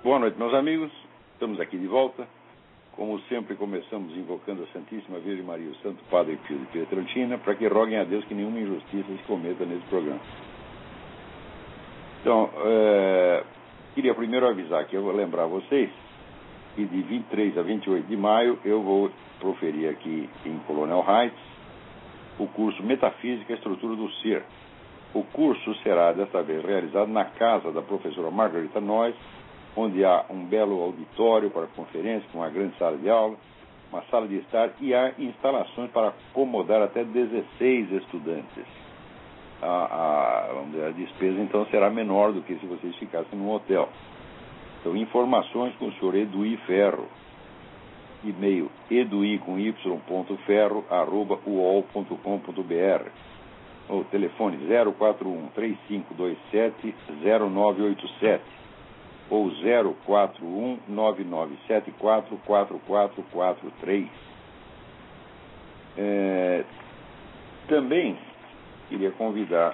Boa noite, meus amigos. Estamos aqui de volta. Como sempre, começamos invocando a Santíssima Virgem Maria, o Santo Padre Pio de Pietrelcina, para que roguem a Deus que nenhuma injustiça se cometa nesse programa. Então, queria primeiro avisar que eu vou lembrar vocês que de 23 a 28 de maio eu vou proferir aqui em Colonel Heights o curso Metafísica e Estrutura do Ser. O curso será, desta vez, realizado na casa da professora Margarita Noyes, onde há um belo auditório para conferência, com uma grande sala de aula, uma sala de estar e há instalações para acomodar até 16 estudantes. A despesa, então, será menor do que se vocês ficassem num hotel. Então, informações com o senhor Eduí Ferro. E-mail edui.ferro@uol.com.br. O telefone 041-3527-0987 ou 041-9974-4443. Também queria convidar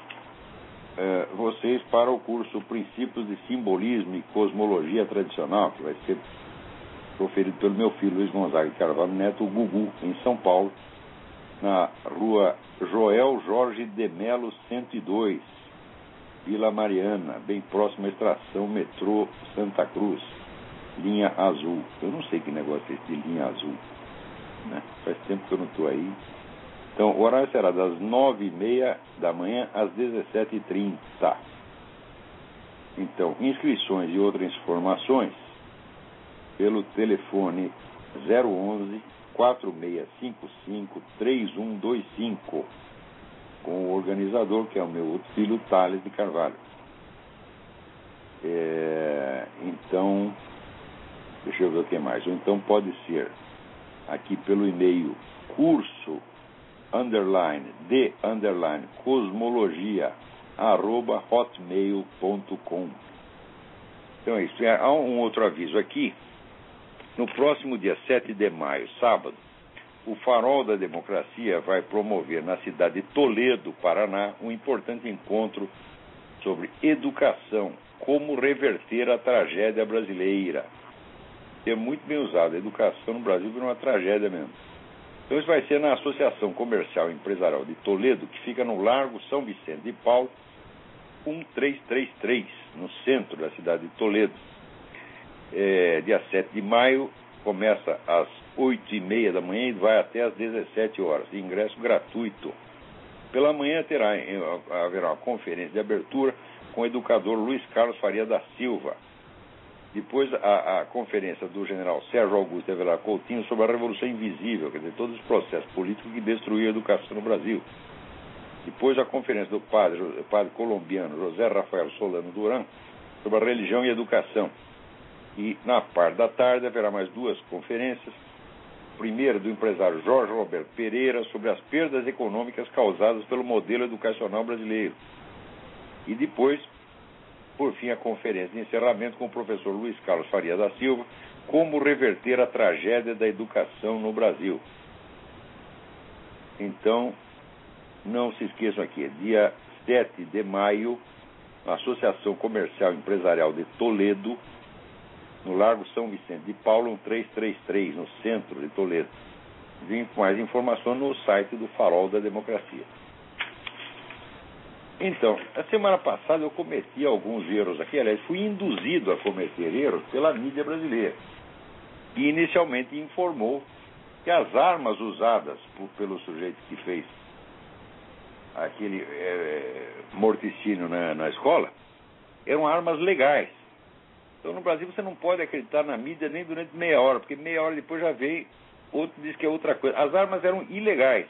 vocês para o curso Princípios de Simbolismo e Cosmologia Tradicional, que vai ser proferido pelo meu filho Luiz Gonzaga de Carvalho Neto, o Gugu, em São Paulo, na rua Joel Jorge de Melo 102, Vila Mariana, bem próximo à estação metrô Santa Cruz, linha azul. Eu não sei que negócio é esse de linha azul, né? Faz tempo que eu não estou aí. Então, o horário será das 9h30 da manhã às 17h30. Então, inscrições e outras informações pelo telefone 011-4655-3125, com o organizador, que é o meu outro filho, Thales de Carvalho. Então, deixa eu ver o que mais. Ou então pode ser aqui pelo e-mail curso_cosmologia@hotmail.com. Então é isso. Há um outro aviso aqui. No próximo dia 7 de maio, sábado, o Farol da Democracia vai promover na cidade de Toledo, Paraná, um importante encontro sobre educação, como reverter a tragédia brasileira. É muito bem usado. A educação no Brasil virou uma tragédia mesmo. Então isso vai ser na Associação Comercial e Empresarial de Toledo, que fica no Largo São Vicente de Paulo, 1333, no centro da cidade de Toledo. Dia 7 de maio, começa às 8h30 da manhã e vai até às 17 horas. Ingresso gratuito. Pela manhã haverá uma conferência de abertura com o educador Luiz Carlos Faria da Silva. Depois a conferência do general Sérgio Augusto Avelar Coutinho sobre a Revolução Invisível, quer dizer, todos os processos políticos que destruíram a educação no Brasil. Depois a conferência do padre colombiano José Rafael Solano Duran sobre a religião e a educação. E na parte da tarde haverá mais duas conferências. Primeira do empresário Jorge Roberto Pereira sobre as perdas econômicas causadas pelo modelo educacional brasileiro. E depois, por fim, a conferência de encerramento com o professor Luiz Carlos Faria da Silva, como reverter a tragédia da educação no Brasil. Então, não se esqueçam aqui, dia 7 de maio, na Associação Comercial e Empresarial de Toledo, no Largo São Vicente de Paulo, 1333, no centro de Toledo. Vim com mais informação no site do Farol da Democracia. Então, a semana passada eu cometi alguns erros aqui, aliás, fui induzido a cometer erros pela mídia brasileira, que inicialmente informou que as armas usadas pelo sujeito que fez aquele morticínio na escola eram armas legais. Então, no Brasil, você não pode acreditar na mídia nem durante meia hora, porque meia hora depois já veio outro diz que é outra coisa. As armas eram ilegais.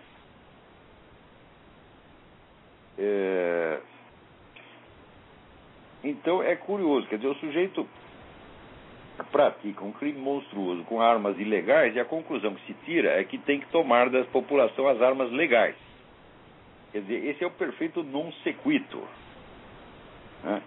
Então, é curioso, quer dizer, o sujeito pratica um crime monstruoso com armas ilegais e a conclusão que se tira é que tem que tomar da população as armas legais. Quer dizer, esse é o perfeito non sequitur, né?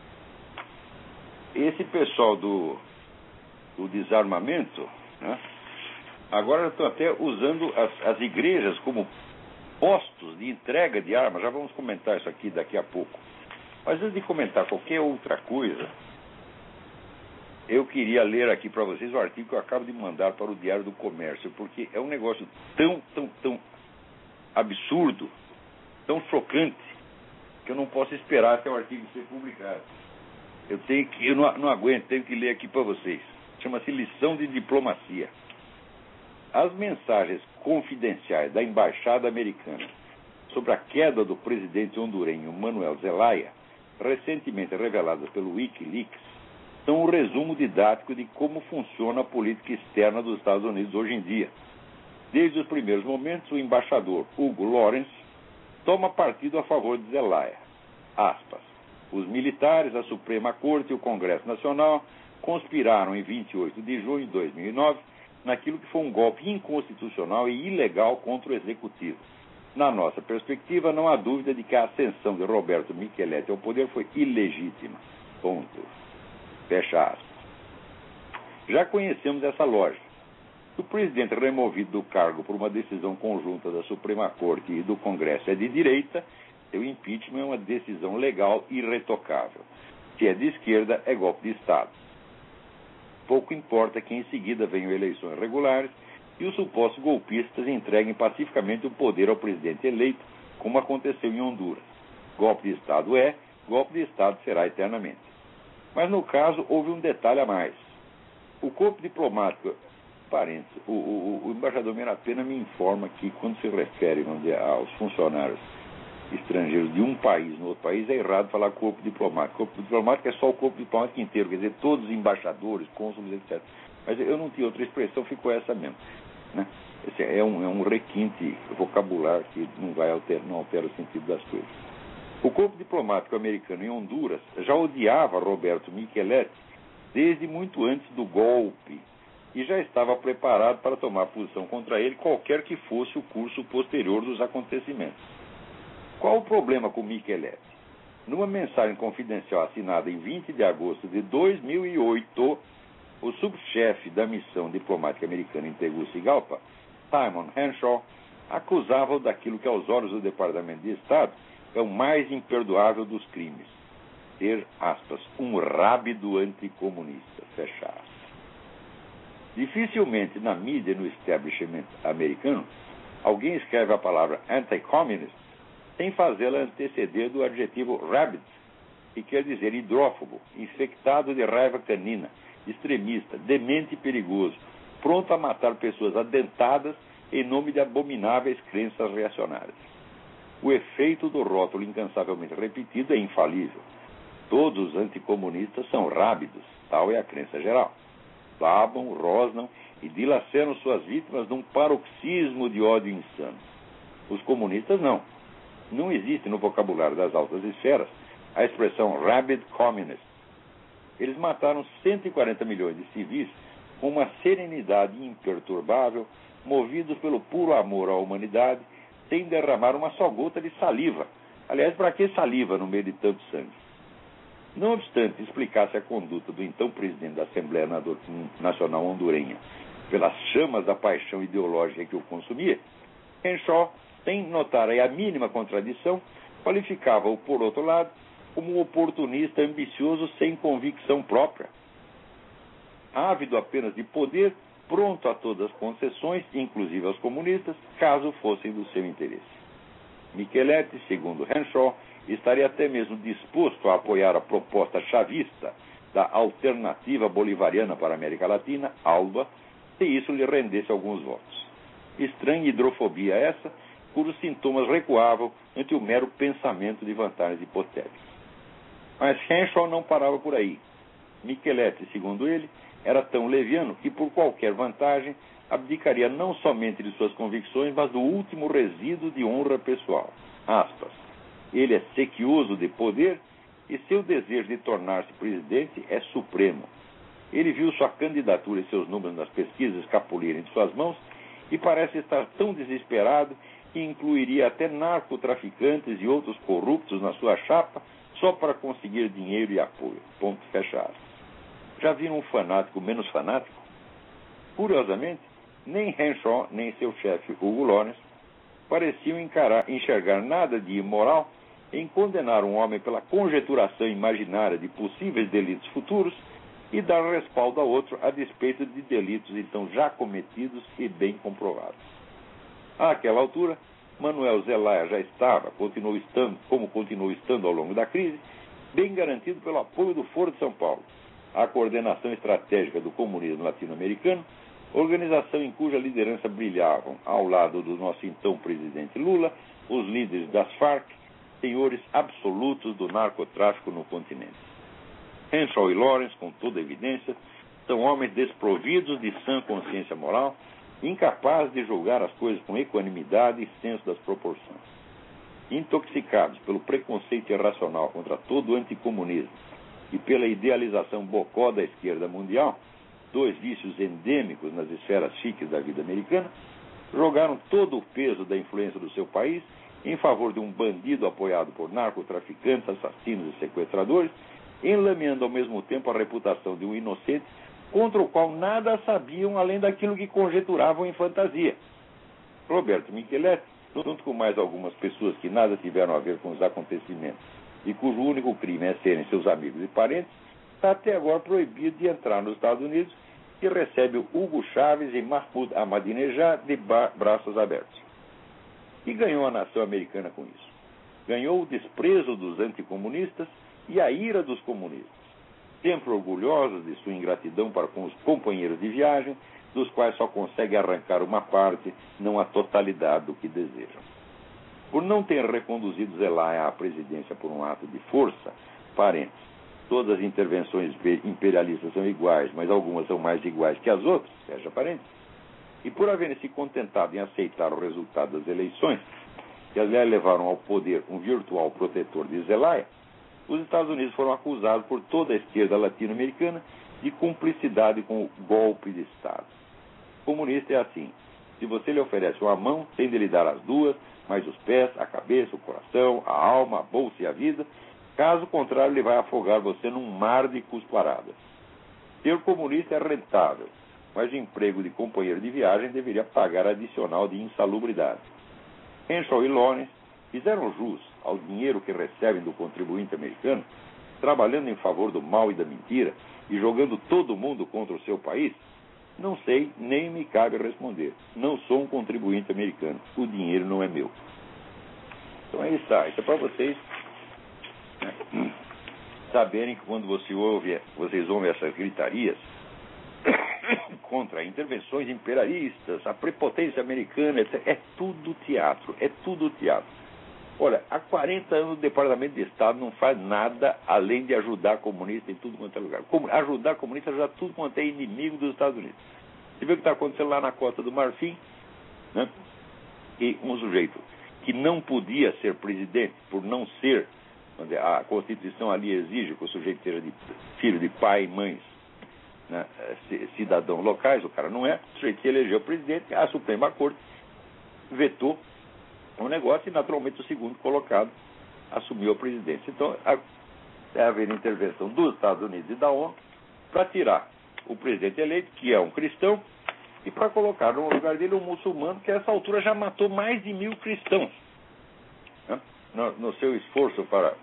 Esse pessoal do desarmamento, né, agora estão até usando as igrejas como postos de entrega de armas. Já vamos comentar isso aqui daqui a pouco. Mas antes de comentar qualquer outra coisa, eu queria ler aqui para vocês o artigo que eu acabo de mandar para o Diário do Comércio, porque é um negócio tão absurdo, tão chocante, que eu não posso esperar até o artigo ser publicado. Eu não aguento, tenho que ler aqui para vocês. Chama-se Lição de Diplomacia. As mensagens confidenciais da Embaixada Americana sobre a queda do presidente hondurenho Manuel Zelaya, recentemente reveladas pelo Wikileaks, são um resumo didático de como funciona a política externa dos Estados Unidos hoje em dia. Desde os primeiros momentos, o embaixador Hugo Lawrence toma partido a favor de Zelaya. Aspas. Os militares, a Suprema Corte e o Congresso Nacional conspiraram em 28 de junho de 2009 naquilo que foi um golpe inconstitucional e ilegal contra o Executivo. Na nossa perspectiva, não há dúvida de que a ascensão de Roberto Micheletti ao poder foi ilegítima. Ponto. Fecha aspas. Já conhecemos essa lógica. Se o presidente removido do cargo por uma decisão conjunta da Suprema Corte e do Congresso é de direita, seu impeachment é uma decisão legal e irretocável. Se é de esquerda, é golpe de Estado. Pouco importa que em seguida venham eleições regulares e os supostos golpistas entreguem pacificamente o poder ao presidente eleito, como aconteceu em Honduras. Golpe de Estado é, golpe de Estado será eternamente. Mas no caso houve um detalhe a mais. O corpo diplomático, o embaixador Mirapena me informa que quando se refere aos funcionários estrangeiros de um país no outro país, é errado falar corpo diplomático. Corpo diplomático é só o corpo diplomático inteiro, quer dizer, todos os embaixadores, cônsules, etc. Mas eu não tinha outra expressão, ficou essa mesmo. Né? Esse é um requinte vocabular que não altera o sentido das coisas. O corpo diplomático americano em Honduras já odiava Roberto Micheletti desde muito antes do golpe e já estava preparado para tomar posição contra ele, qualquer que fosse o curso posterior dos acontecimentos. Qual o problema com Micheletti? Numa mensagem confidencial assinada em 20 de agosto de 2008, o subchefe da missão diplomática americana em Tegucigalpa, Simon Henshaw, acusava-o daquilo que, aos olhos do Departamento de Estado, é o mais imperdoável dos crimes: ser, aspas, um rábido anticomunista, fecha aspas. Dificilmente na mídia e no establishment americano alguém escreve a palavra anti-communist sem fazê-la anteceder do adjetivo rabid, que quer dizer hidrófobo, infectado de raiva canina, extremista, demente e perigoso, pronto a matar pessoas adentadas em nome de abomináveis crenças reacionárias. O efeito do rótulo incansavelmente repetido é infalível. Todos os anticomunistas são rábidos, tal é a crença geral. Babam, rosnam e dilaceram suas vítimas num paroxismo de ódio insano. Os comunistas não. Não existe no vocabulário das altas esferas a expressão rabid communist. Eles mataram 140 milhões de civis com uma serenidade imperturbável, movidos pelo puro amor à humanidade, sem derramar uma só gota de saliva. Aliás, para que saliva no meio de tanto sangue? Não obstante explicasse a conduta do então presidente da Assembleia Nacional hondurenha pelas chamas da paixão ideológica que o consumia, Henshaw, sem notar aí a mínima contradição, qualificava-o, por outro lado, como um oportunista ambicioso sem convicção própria, ávido apenas de poder, pronto a todas as concessões, inclusive aos comunistas, caso fossem do seu interesse. Micheletti, segundo Henshaw, estaria até mesmo disposto a apoiar a proposta chavista da Alternativa Bolivariana para a América Latina, ALBA, se isso lhe rendesse alguns votos. Estranha hidrofobia essa, cujos sintomas recuavam ante o mero pensamento de vantagens hipotéticas. Mas Henshaw não parava por aí. Micheletti, segundo ele, era tão leviano que, por qualquer vantagem, abdicaria não somente de suas convicções, mas do último resíduo de honra pessoal. Aspas. Ele é sequioso de poder e seu desejo de tornar-se presidente é supremo. Ele viu sua candidatura e seus números nas pesquisas escapulirem de suas mãos e parece estar tão desesperado que incluiria até narcotraficantes e outros corruptos na sua chapa só para conseguir dinheiro e apoio. Ponto, fecha aspas. Já viram um fanático menos fanático? Curiosamente, nem Henshaw nem seu chefe Hugo Lawrence pareciam enxergar nada de imoral em condenar um homem pela conjeturação imaginária de possíveis delitos futuros, e dar respaldo a outro a despeito de delitos então já cometidos e bem comprovados. Àquela altura, Manuel Zelaya já estava, continuou estando ao longo da crise, bem garantido pelo apoio do Foro de São Paulo, a coordenação estratégica do comunismo latino-americano, organização em cuja liderança brilhavam, ao lado do nosso então presidente Lula, os líderes das Farc, senhores absolutos do narcotráfico no continente. Henshaw e Lawrence, com toda evidência, são homens desprovidos de sã consciência moral, incapazes de julgar as coisas com equanimidade e senso das proporções. Intoxicados pelo preconceito irracional contra todo o anticomunismo e pela idealização bocó da esquerda mundial, dois vícios endêmicos nas esferas chiques da vida americana, jogaram todo o peso da influência do seu país em favor de um bandido apoiado por narcotraficantes, assassinos e sequestradores, enlameando ao mesmo tempo a reputação de um inocente contra o qual nada sabiam além daquilo que conjeturavam em fantasia. Roberto Micheletti, junto com mais algumas pessoas que nada tiveram a ver com os acontecimentos e cujo único crime é serem seus amigos e parentes, está até agora proibido de entrar nos Estados Unidos e recebe o Hugo Chávez e Mahmoud Ahmadinejad de braços abertos. E ganhou a nação americana com isso. Ganhou o desprezo dos anticomunistas e a ira dos comunistas, sempre orgulhosos de sua ingratidão para com os companheiros de viagem, dos quais só consegue arrancar uma parte, não a totalidade do que desejam. Por não ter reconduzido Zelaya à presidência por um ato de força, parentes, todas as intervenções imperialistas são iguais, mas algumas são mais iguais que as outras, fecha parênteses, e por haverem se contentado em aceitar o resultado das eleições, que aliás levaram ao poder um virtual protetor de Zelaya, os Estados Unidos foram acusados por toda a esquerda latino-americana de cumplicidade com o golpe de Estado. O comunista é assim: se você lhe oferece uma mão, tem de lhe dar as duas, mais os pés, a cabeça, o coração, a alma, a bolsa e a vida. Caso contrário, ele vai afogar você num mar de cusparadas. Ser comunista é rentável, mas o emprego de companheiro de viagem deveria pagar adicional de insalubridade. Henshaw e Lawrence fizeram jus ao dinheiro que recebem do contribuinte americano, trabalhando em favor do mal e da mentira e jogando todo mundo contra o seu país? Não sei, nem me cabe responder. Não sou um contribuinte americano. O dinheiro não é meu. Então aí está. Isso é para vocês saberem que quando vocês ouvem essas gritarias contra intervenções imperialistas, a prepotência americana, etc., é tudo teatro. É tudo teatro. Olha, há 40 anos o Departamento de Estado não faz nada além de ajudar comunista em tudo quanto é lugar. Ajudar comunista, ajudar tudo quanto é inimigo dos Estados Unidos. Você vê o que está acontecendo lá na Costa do Marfim, né? E um sujeito que não podia ser presidente por não ser, a Constituição ali exige que o sujeito seja filho de pai e mães, né, cidadãos locais, o cara não é, o sujeito se elegeu presidente, a Suprema Corte vetou o negócio e naturalmente o segundo colocado assumiu a presidência. Então, deve haver intervenção dos Estados Unidos e da ONU para tirar o presidente eleito, que é um cristão, e para colocar no lugar dele um muçulmano que a essa altura já matou mais de 1.000 cristãos, né, no seu esforço para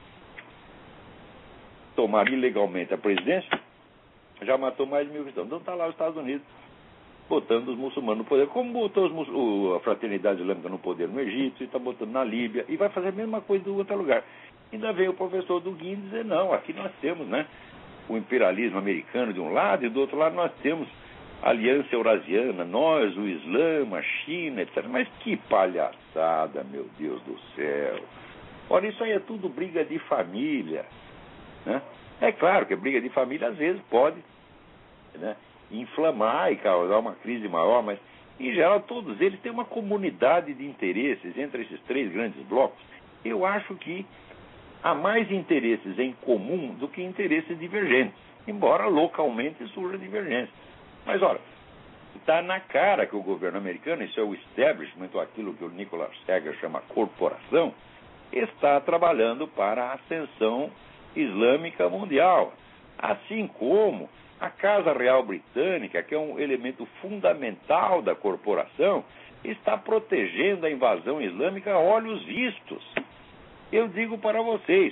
tomar ilegalmente a presidência, já matou mais de 1.000 cristãos. Então está lá os Estados Unidos botando os muçulmanos no poder, como botou a Fraternidade Islâmica no poder no Egito, e está botando na Líbia, e vai fazer a mesma coisa em outro lugar. Ainda veio o professor Dugin dizer, não, aqui nós temos, né, o imperialismo americano de um lado, e do outro lado nós temos a Aliança Eurasiana, nós, o Islã, a China, etc. Mas que palhaçada, meu Deus do céu. Ora, isso aí é tudo briga de família, né? É claro que a briga de família às vezes pode, né, inflamar e causar uma crise maior, mas em geral todos eles têm uma comunidade de interesses entre esses três grandes blocos. Eu acho que há mais interesses em comum do que interesses divergentes, embora localmente surja divergência. Mas olha, está na cara que o governo americano, isso é o establishment, ou aquilo que o Nicholas Seger chama corporação, está trabalhando para a ascensão islâmica mundial, assim como a Casa Real Britânica, que é um elemento fundamental da corporação, está protegendo a invasão islâmica a olhos vistos. Eu digo para vocês,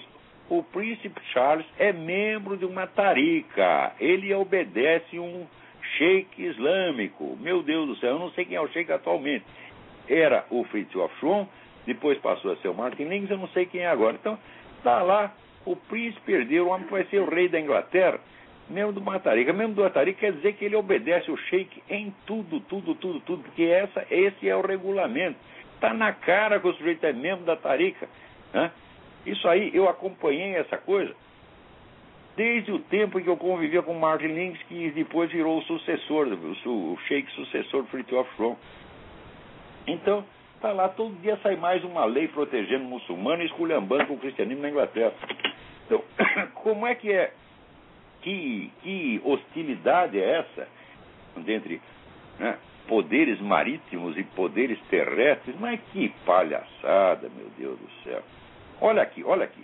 o príncipe Charles é membro de uma tarica. Ele obedece um sheik islâmico. Meu Deus do céu, eu não sei quem é o sheik atualmente. Era o Fritjof Schwann, depois passou a ser o Martin Lings, eu não sei quem é agora. Então, está lá, o príncipe herdeiro, o homem que vai ser o rei da Inglaterra, membro de uma tarica. Membro de uma tarica quer dizer que ele obedece o sheik em tudo, porque esse é o regulamento. Está na cara que o sujeito é membro da tarica, né? Isso aí, eu acompanhei essa coisa desde o tempo em que eu convivia com Martin Lings, que depois virou o sucessor, o sheik sucessor do Fritjof Schwann. Então, está lá, todo dia sai mais uma lei protegendo o muçulmano e esculhambando o cristianismo na Inglaterra. Então, como é que é? Que hostilidade é essa entre, né, poderes marítimos e poderes terrestres? Mas que palhaçada, meu Deus do céu. Olha aqui.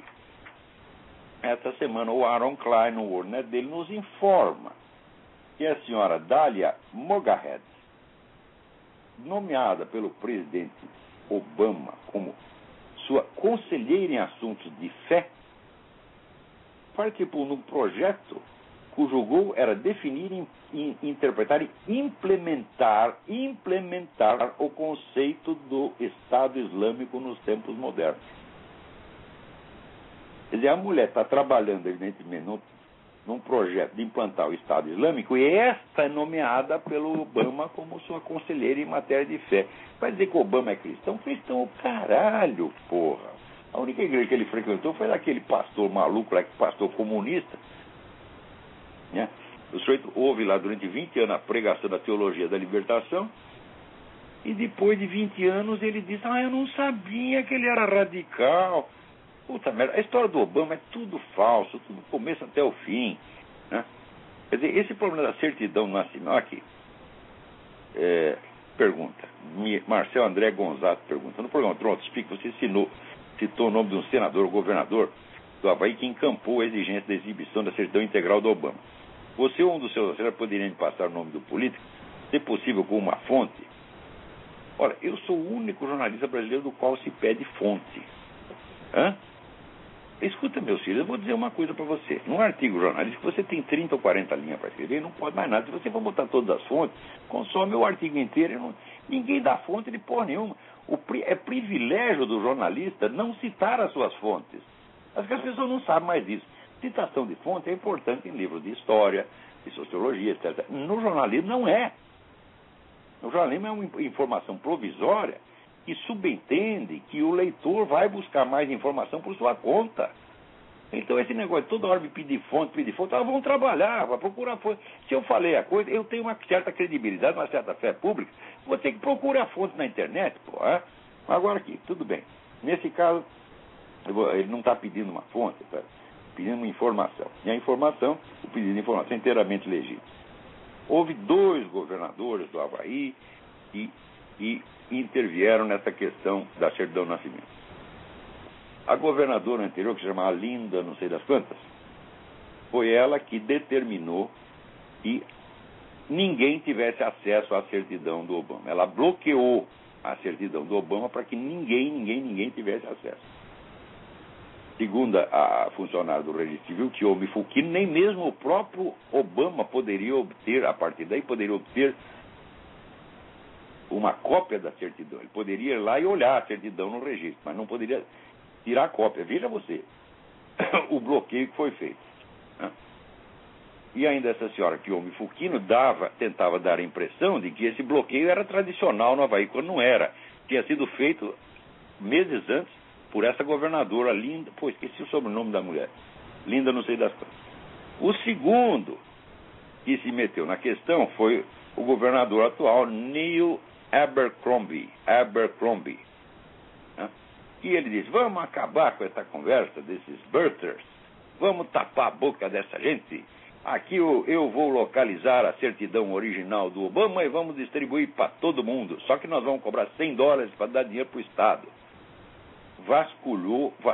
Esta semana o Aaron Klein, no WorldNet dele, nos informa que a senhora Dalia Mogahed, nomeada pelo presidente Obama como sua conselheira em assuntos de fé, participou num projeto cujo goal era definir, interpretar e implementar o conceito do Estado Islâmico nos tempos modernos. Quer dizer, a mulher está trabalhando, evidentemente, num projeto de implantar o Estado Islâmico, e esta é nomeada pelo Obama como sua conselheira em matéria de fé. Vai dizer que o Obama é cristão? Cristão, caralho, porra. A única igreja que ele frequentou foi daquele pastor maluco lá, que pastor comunista, né? O sujeito ouve lá durante 20 anos a pregação da teologia da libertação, e depois de 20 anos ele diz: eu não sabia que ele era radical. Puta merda, a história do Obama é tudo falso, tudo do começo até o fim, né? Quer dizer, esse problema da certidão do nascimento, aqui, pergunta, Marcel André Gonzato pergunta, no programa Tronto Speak, você citou o nome de um senador, governador do Havaí, que encampou a exigência da exibição da certidão integral do Obama. Você ou um dos seus assessores poderia me passar o nome do político, se possível com uma fonte? Olha, eu sou o único jornalista brasileiro do qual se pede fonte. Escuta, meus filhos, eu vou dizer uma coisa para você. Num artigo jornalístico, você tem 30 ou 40 linhas para escrever, não pode mais nada. Se você for botar todas as fontes, consome o artigo inteiro. Ninguém dá fonte de porra nenhuma. É privilégio do jornalista não citar as suas fontes. Acho que as pessoas não sabem mais disso. Citação de fonte é importante em livros de história, de sociologia, etc. No jornalismo não é. No jornalismo é uma informação provisória que subentende que o leitor vai buscar mais informação por sua conta. Então esse negócio, toda hora me pedir fonte, vamos trabalhar, vai procurar fonte. Se eu falei a coisa, eu tenho uma certa credibilidade, uma certa fé pública, vou ter que procurar a fonte na internet, pô. Agora aqui, tudo bem. Nesse caso, ele não está pedindo uma fonte, está pedindo uma informação. E a informação, o pedido de informação é inteiramente legítimo. Houve 2 governadores do Havaí e intervieram nessa questão da certidão de nascimento. A governadora anterior, que se chamava Linda, não sei das quantas, foi ela que determinou que ninguém tivesse acesso à certidão do Obama. Ela bloqueou a certidão do Obama para que ninguém tivesse acesso. Segundo a funcionária do Registro Civil, Tiomi Fukino, nem mesmo o próprio Obama poderia obter, a partir daí, uma cópia da certidão. Ele poderia ir lá e olhar a certidão no registro, mas não poderia tirar a cópia. Veja você o bloqueio que foi feito. E ainda essa senhora Tiomi Fukino tentava dar a impressão de que esse bloqueio era tradicional no Havaí, quando não era. Tinha sido feito meses antes por essa governadora Linda. Esqueci o sobrenome da mulher. Linda, não sei das coisas. O segundo que se meteu na questão foi o governador atual, Neil Abercrombie. E ele disse: vamos acabar com essa conversa desses birthers, vamos tapar a boca dessa gente. Aqui eu vou localizar a certidão original do Obama e vamos distribuir para todo mundo. Só que nós vamos cobrar $100 para dar dinheiro para o Estado. Vasculhou,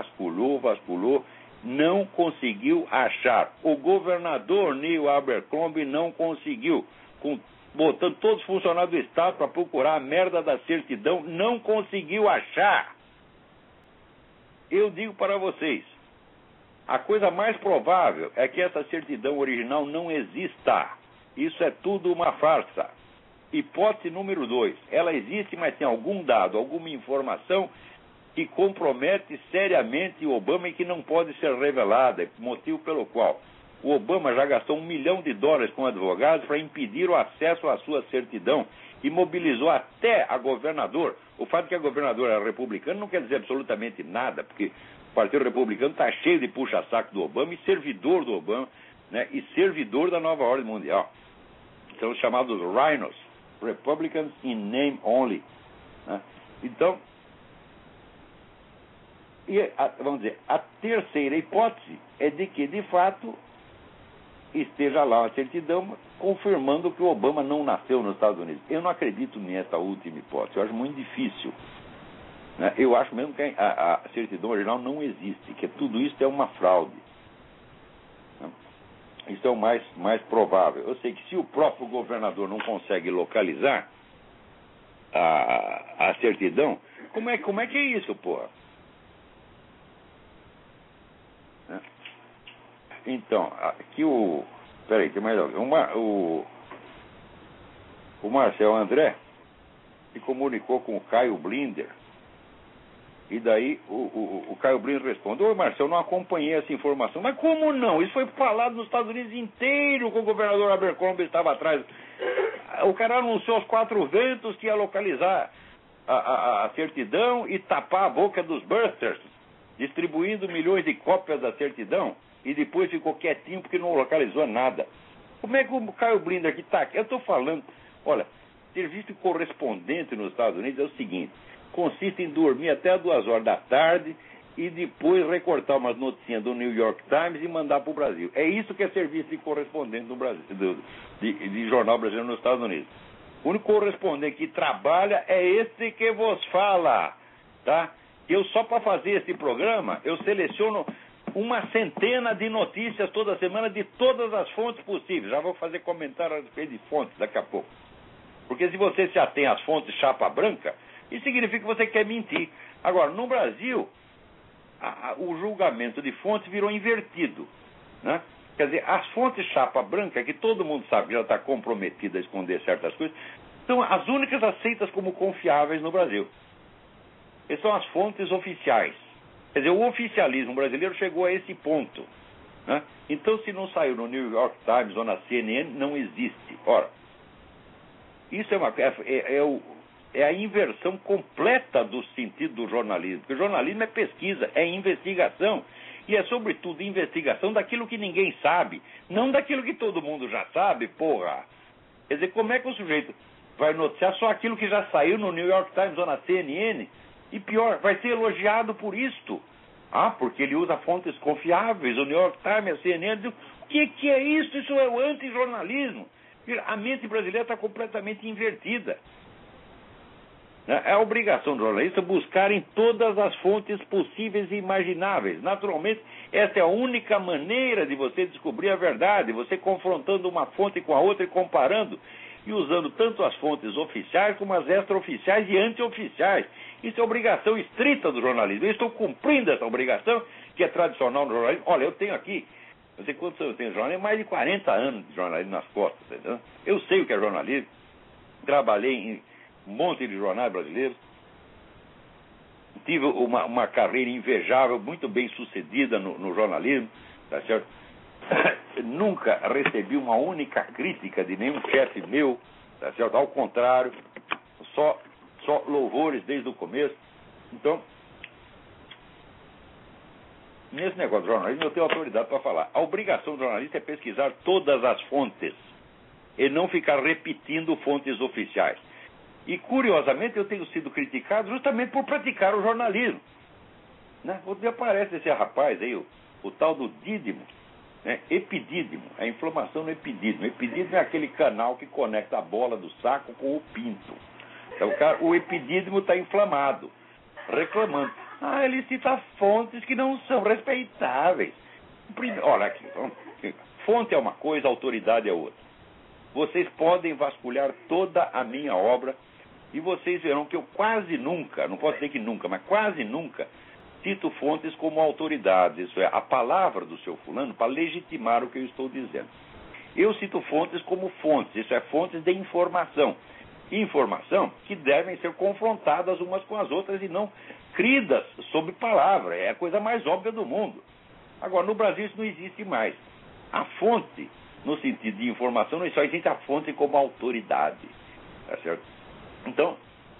não conseguiu achar. O governador Neil Abercrombie não conseguiu, botando todos os funcionários do Estado para procurar a merda da certidão, não conseguiu achar. Eu digo para vocês, A coisa mais provável é que essa certidão original não exista. Isso é tudo uma farsa. Hipótese número 2. Ela existe, mas tem algum dado, alguma informação que compromete seriamente o Obama e que não pode ser revelada, motivo pelo qual o Obama já gastou $1 milhão com advogados para impedir o acesso à sua certidão e mobilizou até a governadora. O fato de que a governadora era republicana não quer dizer absolutamente nada, porque o Partido Republicano está cheio de puxa-saco do Obama e servidor do Obama, né, e servidor da nova ordem mundial. São os chamados rhinos, Republicans in name only. Né? Então, vamos dizer, a terceira hipótese é de que, de fato, esteja lá uma certidão confirmando que o Obama não nasceu nos Estados Unidos. Eu não acredito nessa última hipótese, eu acho muito difícil. Né? Eu acho mesmo que a certidão original não existe, que tudo isso é uma fraude. Né? Isso é o mais provável. Eu sei que se o próprio governador não consegue localizar a certidão, como é que é isso, porra? Né? Então, aqui peraí, tem mais alguém. O Marcel André se comunicou com o Caio Blinder. E daí o Caio Blinder responde: Oi, Marcel, não acompanhei essa informação. Mas como não? Isso foi falado nos Estados Unidos inteiro, com o governador Abercrombie estava atrás. O cara anunciou aos 4 ventos que ia localizar a certidão e tapar a boca dos busters, distribuindo milhões de cópias da certidão, e depois ficou quietinho porque não localizou nada. Como é que o Caio Blinder aqui está? Eu estou falando, olha, serviço de correspondente nos Estados Unidos é o seguinte: consiste em dormir até 2 horas da tarde e depois recortar umas notinhas do New York Times e mandar para o Brasil. É isso que é serviço de correspondente no Brasil, de jornal brasileiro nos Estados Unidos. O único correspondente que trabalha é esse que vos fala, tá? Eu, só para fazer esse programa, eu seleciono uma centena de notícias toda semana de todas as fontes possíveis. Já vou fazer comentário a respeito de fontes daqui a pouco. Porque se você já tem as fontes chapa branca, isso significa que você quer mentir. Agora, no Brasil, o julgamento de fontes virou invertido. Né? Quer dizer, as fontes chapa branca, que todo mundo sabe que já está comprometida a esconder certas coisas, são as únicas aceitas como confiáveis no Brasil. Essas são as fontes oficiais. Quer dizer, o oficialismo brasileiro chegou a esse ponto. Né? Então, se não saiu no New York Times ou na CNN, não existe. Ora, isso é a inversão completa do sentido do jornalismo. Porque o jornalismo é pesquisa, é investigação. E é, sobretudo, investigação daquilo que ninguém sabe, não daquilo que todo mundo já sabe, porra. Quer dizer, como é que o sujeito vai noticiar só aquilo que já saiu no New York Times ou na CNN? E pior, vai ser elogiado por isto. Porque ele usa fontes confiáveis, o New York Times, a CNN. O que é isso? Isso é o antijornalismo. A mente brasileira está completamente invertida. É a obrigação do jornalista buscar em todas as fontes possíveis e imagináveis. Naturalmente, essa é a única maneira de você descobrir a verdade, você confrontando uma fonte com a outra e comparando, e usando tanto as fontes oficiais como as extraoficiais e antioficiais. Isso é obrigação estrita do jornalismo. Eu estou cumprindo essa obrigação, que é tradicional no jornalismo. Olha, eu tenho aqui, não sei quantos anos eu tenho de jornalismo, mais de 40 anos de jornalismo nas costas. Entendeu? Eu sei o que é jornalismo, trabalhei em um monte de jornais brasileiros, tive uma carreira invejável, muito bem sucedida no jornalismo, tá certo? Nunca recebi uma única crítica de nenhum chefe meu, tá certo? Ao contrário, só louvores desde o começo. Então, nesse negócio de jornalismo eu tenho autoridade para falar. A obrigação do jornalista é pesquisar todas as fontes e não ficar repetindo fontes oficiais. E, curiosamente, eu tenho sido criticado justamente por praticar o jornalismo. Né? Outro dia aparece esse rapaz aí, o tal do dídimo, né? Epidídimo, a inflamação no epidídimo. Epidídimo é aquele canal que conecta a bola do saco com o pinto. Então, o epidídimo está inflamado, reclamando. Ele cita fontes que não são respeitáveis. Olha aqui, fonte é uma coisa, autoridade é outra. Vocês podem vasculhar toda a minha obra e vocês verão que eu quase nunca, não posso dizer que nunca, mas quase nunca, cito fontes como autoridades, isso é, a palavra do seu fulano para legitimar o que eu estou dizendo. Eu cito fontes como fontes, isso é, fontes de informação. Informação que devem ser confrontadas umas com as outras e não cridas sob palavra. É a coisa mais óbvia do mundo. Agora, no Brasil isso não existe mais. A fonte, no sentido de informação, não só existe a fonte como autoridade. Tá certo? Então,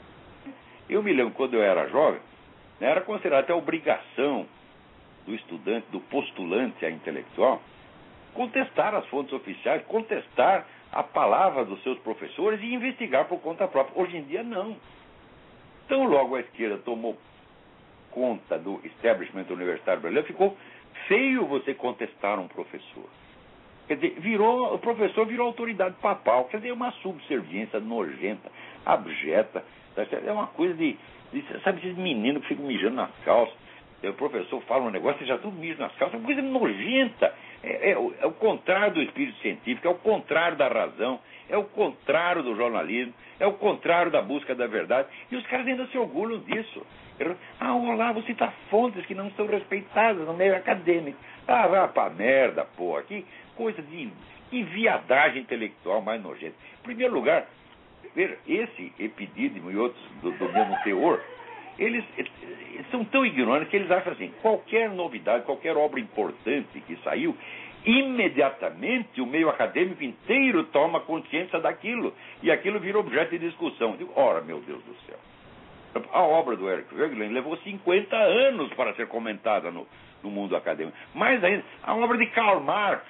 eu me lembro quando eu era jovem, né, era considerado até obrigação do estudante, do postulante a intelectual, contestar as fontes oficiais, contestar a palavra dos seus professores e investigar por conta própria. Hoje em dia, não. Então, logo a esquerda tomou conta do establishment universitário brasileiro, ficou feio você contestar um professor. Quer dizer, o professor virou autoridade papal. Quer dizer, é uma subserviência nojenta, abjeta. É uma coisa sabe, esses meninos que ficam mijando nas calças. O professor fala um negócio e já tudo mija nas calças. É uma coisa nojenta. É o contrário do espírito científico, é o contrário da razão, é o contrário do jornalismo, é o contrário da busca da verdade. E os caras ainda se orgulham disso. Olá, você cita fontes que não são respeitadas no meio acadêmico. Vá pra merda, porra. Que coisa de viadagem intelectual mais nojenta. Em primeiro lugar, esse Epidídimo e outros do mesmo teor, eles são tão ignorantes que eles acham assim, qualquer novidade, qualquer obra importante que saiu, imediatamente o meio acadêmico inteiro toma consciência daquilo, e aquilo vira objeto de discussão. Eu digo, ora, meu Deus do céu. A obra do Eric Voegelin levou 50 anos para ser comentada no mundo acadêmico. Mais ainda, a obra de Karl Marx,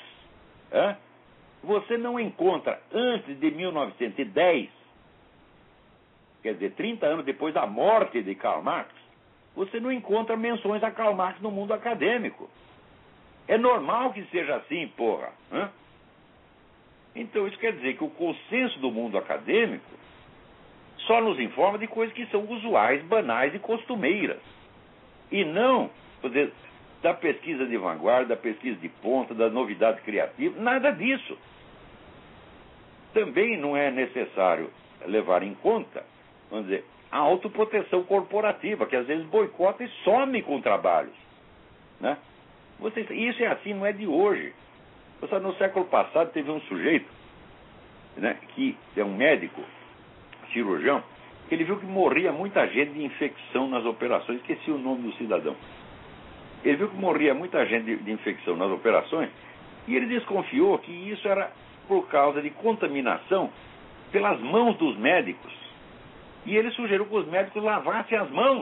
você não encontra antes de 1910, quer dizer, 30 anos depois da morte de Karl Marx, você não encontra menções a Karl Marx no mundo acadêmico. É normal que seja assim, porra. Então, isso quer dizer que o consenso do mundo acadêmico só nos informa de coisas que são usuais, banais e costumeiras. E não, quer dizer, da pesquisa de vanguarda, da pesquisa de ponta, da novidade criativa, nada disso. Também não é necessário levar em conta, vamos dizer, a autoproteção corporativa, que às vezes boicota e some com trabalhos. Né? Isso é assim, não é de hoje. No século passado teve um sujeito, né, que é um médico, cirurgião, que ele viu que morria muita gente de infecção nas operações. Esqueci o nome do cidadão. Ele viu que morria muita gente de infecção nas operações e ele desconfiou que isso era por causa de contaminação pelas mãos dos médicos. E ele sugeriu que os médicos lavassem as mãos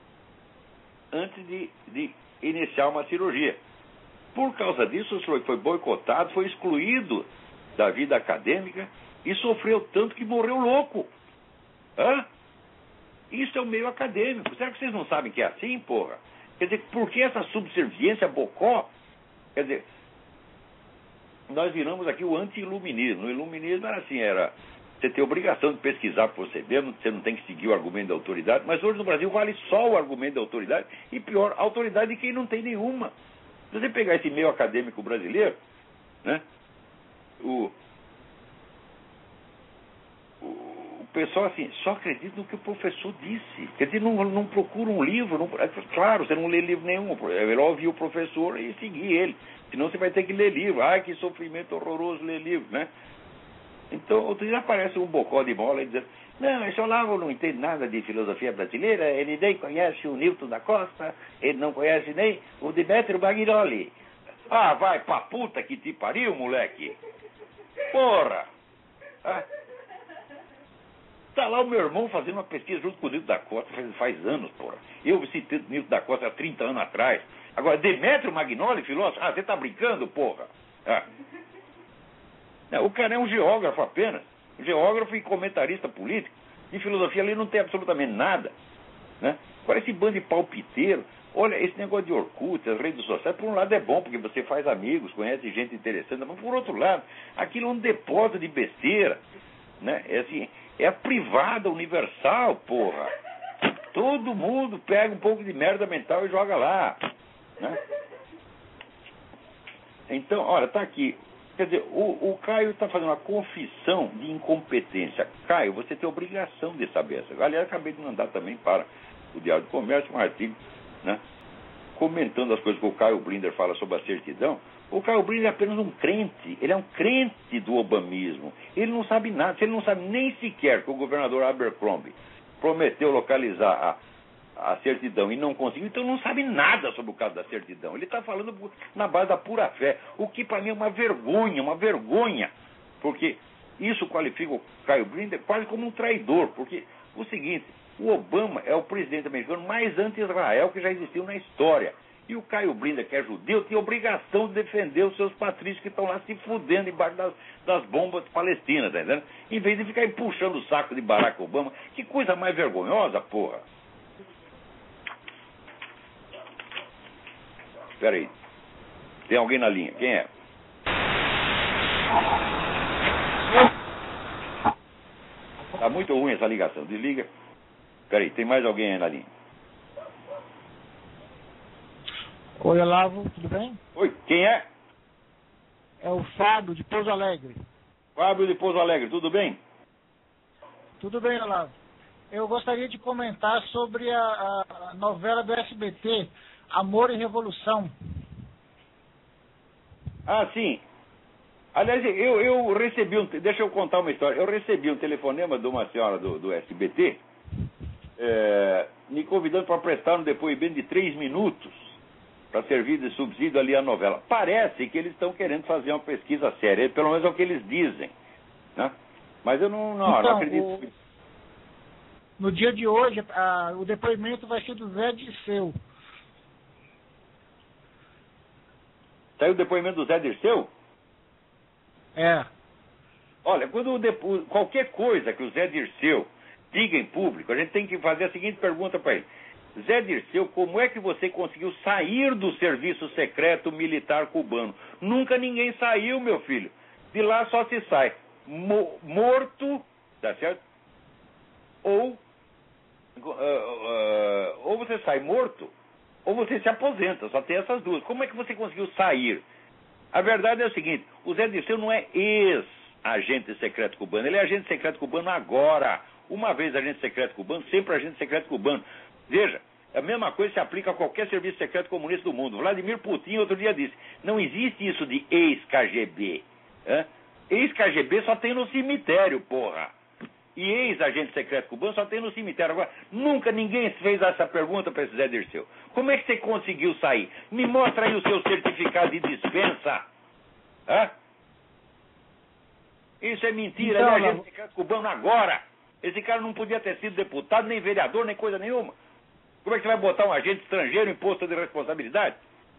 antes de iniciar uma cirurgia. Por causa disso, o senhor foi boicotado, foi excluído da vida acadêmica e sofreu tanto que morreu louco. Isso é o meio acadêmico. Será que vocês não sabem que é assim, porra? Quer dizer, por que essa subserviência bocó? Quer dizer, nós viramos aqui o anti-iluminismo. O iluminismo era assim, você tem obrigação de pesquisar por você mesmo, você não tem que seguir o argumento da autoridade, mas hoje no Brasil vale só o argumento da autoridade, e pior, a autoridade de quem não tem nenhuma. Se você pegar esse meio acadêmico brasileiro, né, o pessoal assim, só acredita no que o professor disse. Quer dizer, não procura um livro, claro, você não lê livro nenhum, é melhor ouvir o professor e seguir ele, senão você vai ter que ler livro. Ai, que sofrimento horroroso ler livro, né? Então, outro dia aparece um bocó de bola e diz, não, esse Olavo não entende nada de filosofia brasileira, ele nem conhece o Newton da Costa, ele não conhece nem o Demetrio Bagnoli. Vai pra puta que te pariu, moleque. Porra! Tá lá o meu irmão fazendo uma pesquisa junto com o Newton da Costa faz anos, porra. Eu citei o Newton da Costa há 30 anos atrás. Agora, Demetrio Bagnoli, filósofo, você tá brincando, porra? O cara é um geógrafo apenas. Geógrafo e comentarista político. De filosofia ali não tem absolutamente nada. Né? Agora esse bando de palpiteiro. Olha, esse negócio de Orkut, as redes sociais, por um lado é bom, porque você faz amigos, conhece gente interessante, mas por outro lado, aquilo é um depósito de besteira. Né? É a privada universal, porra. Todo mundo pega um pouco de merda mental e joga lá. Né? Então, olha, tá aqui. Quer dizer, o Caio está fazendo uma confissão de incompetência. Caio, você tem obrigação de saber essa. Aliás, acabei de mandar também para o Diário do Comércio um artigo, né, comentando as coisas que o Caio Blinder fala sobre a certidão, o Caio Blinder é apenas um crente, ele é um crente do obamismo. Ele não sabe nada, ele não sabe nem sequer que o governador Abercrombie prometeu localizar a certidão e não conseguiu, então não sabe nada sobre o caso da certidão. Ele está falando na base da pura fé, o que para mim é uma vergonha, porque isso qualifica o Caio Blinder quase como um traidor, porque o seguinte, o Obama é o presidente americano mais anti-Israel que já existiu na história. E o Caio Blinder, que é judeu, tem obrigação de defender os seus patrícios que estão lá se fudendo embaixo das bombas palestinas, tá entendendo? Em vez de ficar puxando o saco de Barack Obama. Que coisa mais vergonhosa, porra. Espera aí. Tem alguém na linha. Quem é? Tá muito ruim essa ligação. Desliga. Espera aí. Tem mais alguém aí na linha? Oi, Olavo, tudo bem? Oi, quem é? É o Fábio, de Pouso Alegre. Fábio de Pouso Alegre, tudo bem? Tudo bem, Olavo. Eu gostaria de comentar sobre a novela do SBT, Amor e Revolução. Ah, sim. Aliás, eu recebi deixa eu contar uma história. Eu recebi um telefonema de uma senhora do SBT, me convidando para prestar um depoimento de 3 minutos para servir de subsídio ali à novela. Parece que eles estão querendo fazer uma pesquisa séria, pelo menos é o que eles dizem, né? Mas eu não acredito. No dia de hoje, o depoimento vai ser do Zé Dirceu. Saiu o depoimento do Zé Dirceu? É. Olha, qualquer coisa que o Zé Dirceu diga em público, a gente tem que fazer a seguinte pergunta para ele. Zé Dirceu, como é que você conseguiu sair do serviço secreto militar cubano? Nunca ninguém saiu, meu filho. De lá só se sai morto, tá certo? Ou você sai morto, ou você se aposenta. Só tem essas duas. Como é que você conseguiu sair? A verdade é o seguinte, o Zé Dirceu não é ex-agente secreto cubano, ele é agente secreto cubano agora. Uma vez agente secreto cubano, sempre agente secreto cubano. Veja, a mesma coisa se aplica a qualquer serviço secreto comunista do mundo. Vladimir Putin outro dia disse, não existe isso de ex-KGB. Ex-KGB só tem no cemitério, porra. E ex-agente secreto cubano só tem no cemitério. Agora, nunca ninguém fez essa pergunta para esse Zé Dirceu. Como é que você conseguiu sair? Me mostra aí o seu certificado de dispensa. Isso é mentira, então, ele é agente secreto cubano agora. Esse cara não podia ter sido deputado, nem vereador, nem coisa nenhuma. Como é que você vai botar um agente estrangeiro em posto de responsabilidade?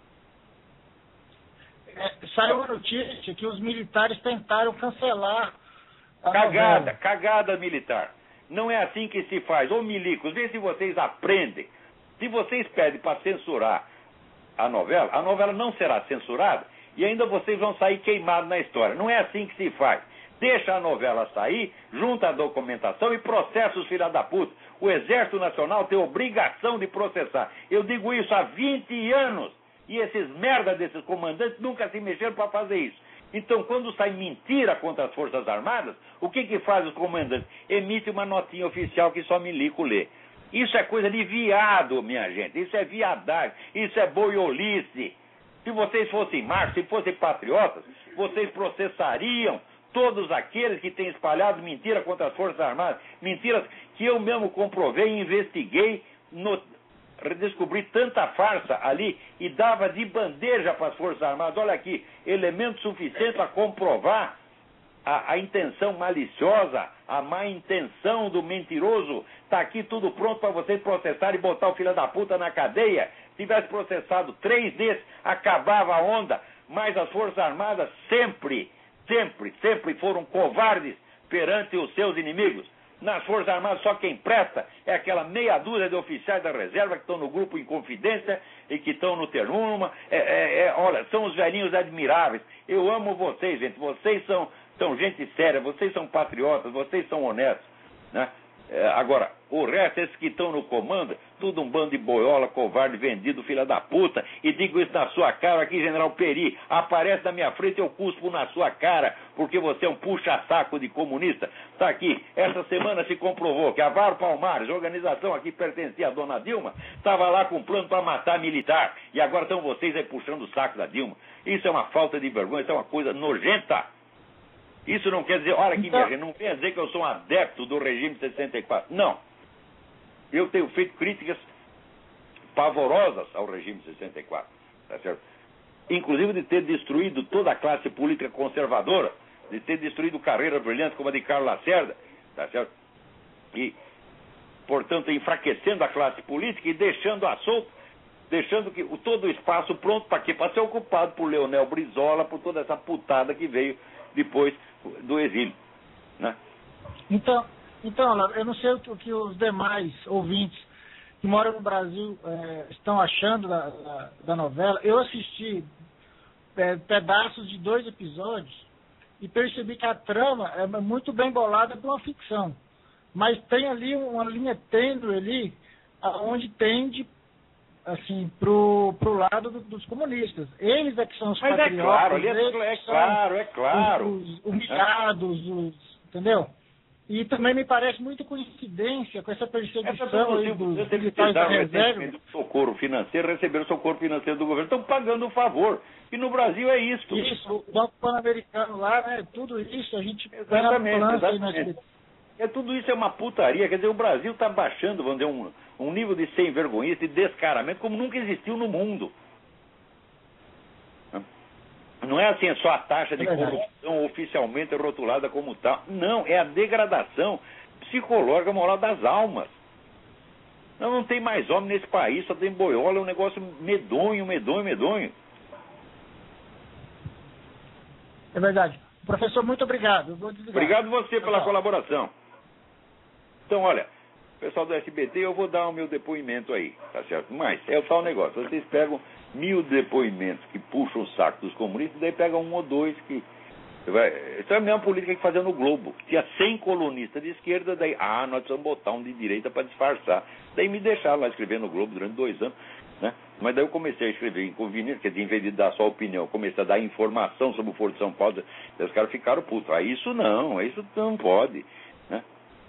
Saiu a notícia que os militares tentaram cancelar a novela. Cagada militar. Não é assim que se faz. Ô milicos, vê se vocês aprendem. Se vocês pedem para censurar a novela não será censurada e ainda vocês vão sair queimados na história. Não é assim que se faz. Deixa a novela sair, junta a documentação e processa os filha da puta. O Exército Nacional tem obrigação de processar. Eu digo isso há 20 anos. E esses merda desses comandantes nunca se mexeram para fazer isso. Então, quando sai mentira contra as Forças Armadas, o que faz os comandantes? Emite uma notinha oficial que só milico lê. Isso é coisa de viado, minha gente. Isso é viadagem. Isso é boiolice. Se vocês fossem machos, se fossem patriotas, vocês processariam todos aqueles que têm espalhado mentira contra as Forças Armadas. Mentiras que eu mesmo comprovei e investiguei, redescobri tanta farsa ali e dava de bandeja para as Forças Armadas. Olha aqui, elemento suficiente para comprovar a intenção maliciosa, a má intenção do mentiroso. Está aqui tudo pronto para vocês processarem e botar o filho da puta na cadeia. Se tivesse processado 3 desses, acabava a onda. Mas as Forças Armadas sempre foram covardes perante os seus inimigos. Nas Forças Armadas só quem presta é aquela meia dúzia de oficiais da reserva que estão no grupo em confidência e que estão no Ternuma. Olha, são os velhinhos admiráveis. Eu amo vocês, gente. Vocês são gente séria, vocês são patriotas, vocês são honestos, né? Agora, o resto, esses que estão no comando, tudo um bando de boiola, covarde, vendido, filha da puta, e digo isso na sua cara aqui, General Peri, aparece na minha frente, eu cuspo na sua cara, porque você é um puxa-saco de comunista. Tá aqui, essa semana se comprovou que a Varo Palmares, organização aqui pertencia à dona Dilma, estava lá com um plano para matar militar, e agora estão vocês aí puxando o saco da Dilma. Isso é uma falta de vergonha, isso é uma coisa nojenta. Isso não quer dizer, olha aqui, minha gente, não quer dizer que eu sou um adepto do regime de 64. Não. Eu tenho feito críticas pavorosas ao regime de 64, tá certo? Inclusive de ter destruído toda a classe política conservadora, de ter destruído carreiras brilhantes como a de Carlos Lacerda, tá certo? E, portanto, enfraquecendo a classe política e deixando a solto, deixando que todo o espaço pronto para quê? Para ser ocupado por Leonel Brizola, por toda essa putada que veio depois do exílio, né? Então, eu não sei o que os demais ouvintes que moram no Brasil estão achando da novela. Eu assisti pedaços de 2 episódios e percebi que a trama é muito bem bolada para uma ficção. Mas tem ali uma linha tênue ali, onde tende assim, pro lado dos comunistas. Eles é que são os patriotas. É claro. Os humilhados, entendeu? E também me parece muito coincidência com essa perseguição aí dos militares da reserva. Socorro financeiro, receberam socorro financeiro do governo, estão pagando um favor. E no Brasil é isso. Isso, o Banco Pan-Americano lá, né? Tudo isso, a gente... Exatamente. Tudo isso é uma putaria. Quer dizer, o Brasil está baixando, vamos dizer, um nível de sem-vergonhice, de descaramento, como nunca existiu no mundo. Não é assim, é só a taxa de corrupção oficialmente rotulada como tal. Não, é a degradação psicológica, moral das almas. Não tem mais homem nesse país, só tem boiola, é um negócio medonho. É verdade. Professor, muito obrigado. Eu vou desligar. Obrigado você pela colaboração. Então, olha, pessoal do SBT, eu vou dar o meu depoimento aí, tá certo? Mas é o tal negócio, vocês pegam 1000 depoimentos que puxam o saco dos comunistas, daí pegam 1 ou 2 que... Isso é a mesma política que fazia no Globo. Tinha 100 colunistas de esquerda, daí, nós precisamos botar um de direita para disfarçar. Daí me deixaram lá escrever no Globo durante 2 anos, né? Mas daí eu comecei a escrever inconveniente, quer dizer, em vez de dar só opinião, eu comecei a dar informação sobre o Foro de São Paulo, daí os caras ficaram putos. Isso não pode, né?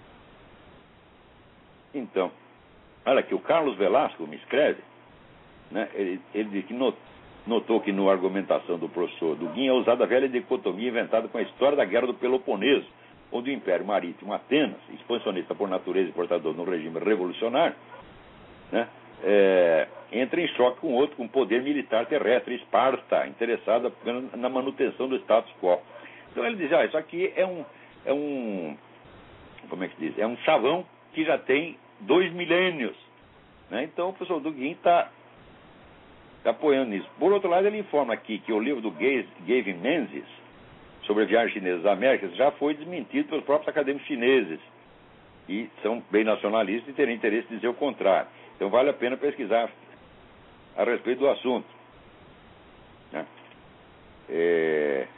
Então, olha aqui, o Carlos Velasco me escreve, né? Ele diz que notou que na argumentação do professor Duguin é usada a velha dicotomia inventada com a história da Guerra do Peloponeso, onde o Império Marítimo Atenas, expansionista por natureza e portador no regime revolucionário, né, entra em choque com outro, com o poder militar terrestre, Esparta, interessada na manutenção do status quo. Então ele diz, isso aqui é um como é que se diz? É um chavão que já tem 2 milênios, né? Então o professor Duguin está apoiando nisso. Por outro lado, ele informa aqui que o livro do Gavin Menzies sobre a viagem chinesa das Américas já foi desmentido pelos próprios acadêmicos chineses e são bem nacionalistas e teriam interesse em dizer o contrário. Então vale a pena pesquisar a respeito do assunto, né?